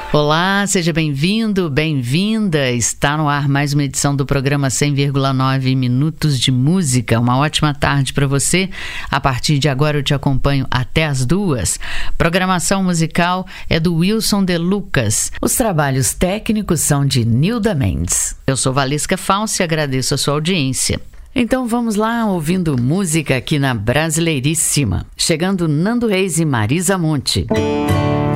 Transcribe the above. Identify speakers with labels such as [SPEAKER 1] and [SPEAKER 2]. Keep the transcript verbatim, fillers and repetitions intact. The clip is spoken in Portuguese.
[SPEAKER 1] Olá, seja bem-vindo, bem-vinda. Está no ar mais uma edição do programa cem vírgula nove Minutos de Música. Uma ótima tarde para você. A partir de agora eu te acompanho até as duas. Programação musical é do Wilson De Lucas. Os trabalhos técnicos são de Nilda Mendes. Eu sou Valesca Falso e agradeço a sua audiência. Então vamos lá, ouvindo música aqui na Brasileiríssima. Chegando Nando Reis e Marisa Monte.